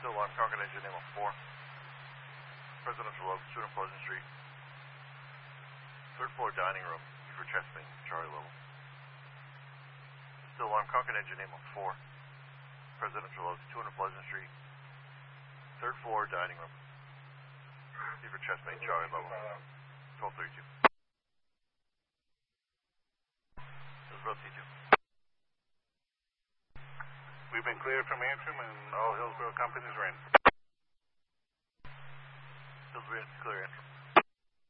Still alarm, Concord engine name on 4. Presidential Oaks, 200 Pleasant Street. Third floor dining room, E for chest pain, Charlie level. Still alarm, Concord engine name on 4. Presidential Oaks, 200 Pleasant Street. Third floor dining room, E for chest pain, Charlie level. 1232. This is Road C2. We've been cleared from Antrim and all Hillsborough companies are in. Hillsborough clear, Antrim.